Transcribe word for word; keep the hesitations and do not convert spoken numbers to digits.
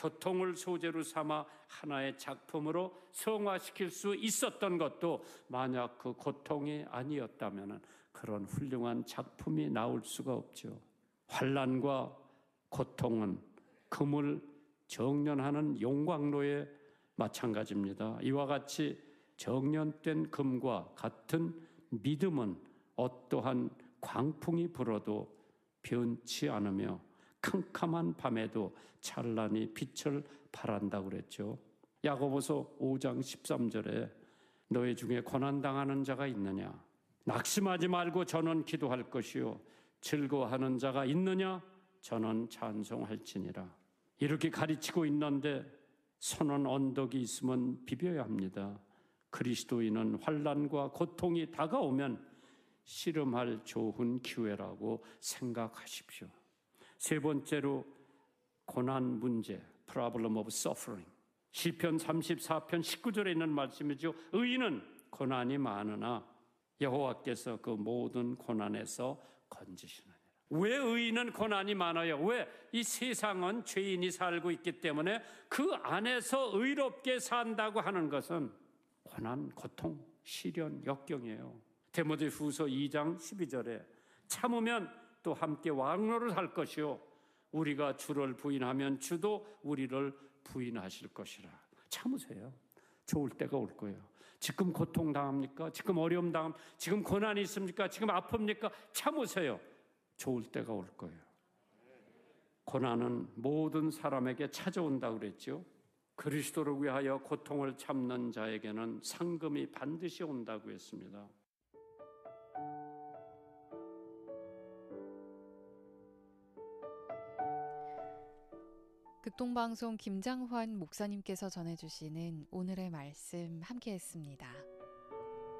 교통을 소재로 삼아 하나의 작품으로 성화시킬 수 있었던 것도 만약 그 고통이 아니었다면 그런 훌륭한 작품이 나올 수가 없죠. 환난과 고통은 금을 정련하는 용광로에 마찬가지입니다. 이와 같이 정련된 금과 같은 믿음은 어떠한 광풍이 불어도 변치 않으며 캄캄한 밤에도 찬란히 빛을 발한다고 그랬죠. 야고보서 오 장 십삼 절에 너희 중에 고난당하는 자가 있느냐? 낙심하지 말고 저는 기도할 것이요 즐거워하는 자가 있느냐? 저는 찬송할지니라. 이렇게 가르치고 있는데 선한 언덕이 있으면 비벼야 합니다. 그리스도인은 환난과 고통이 다가오면 씨름할 좋은 기회라고 생각하십시오. 세 번째로 고난 문제, problem of suffering. 시편 삼십사 편 십구 절에 있는 말씀이죠. 의인은 고난이 많으나 여호와께서 그 모든 고난에서 건지시느니라. 왜 의인은 고난이 많아요? 왜? 이 세상은 죄인이 살고 있기 때문에 그 안에서 의롭게 산다고 하는 것은 고난, 고통, 시련, 역경이에요. 디모데후서 이 장 십이 절에 참으면 또 함께 왕노를 할 것이요 우리가 주를 부인하면 주도 우리를 부인하실 것이라. 참으세요. 좋을 때가 올 거예요. 지금 고통 당합니까? 지금 어려움 당합니까? 지금 고난이 있습니까? 지금 아픕니까? 참으세요. 좋을 때가 올 거예요. 고난은 모든 사람에게 찾아온다고 그랬죠. 그리스도를 위하여 고통을 참는 자에게는 상금이 반드시 온다고 했습니다. 극동방송 김장환 목사님께서 전해주시는 오늘의 말씀 함께했습니다.